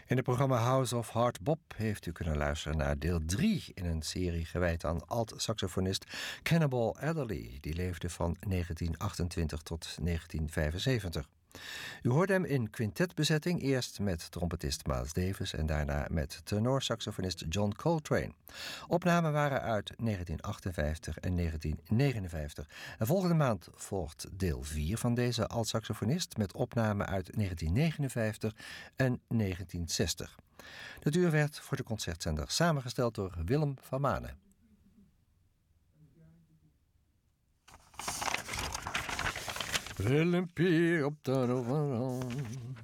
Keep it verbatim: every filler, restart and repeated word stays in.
In het programma House of Hard Bop heeft u kunnen luisteren naar deel drie in een serie gewijd aan alt-saxofonist Cannonball Adderley. Die leefde van negentien achtentwintig tot negentien vijfenzeventig. U hoorde hem in quintetbezetting, eerst met trompetist Miles Davis en daarna met tenorsaxofonist John Coltrane. Opnamen waren uit negentien achtenvijftig en negentien negenenvijftig. En volgende maand volgt deel vier van deze alt-saxofonist met opnamen uit negentien negenenvijftig en negentien zestig. Het uur werd voor de concertzender samengesteld door Willem van Manen. Willempie op de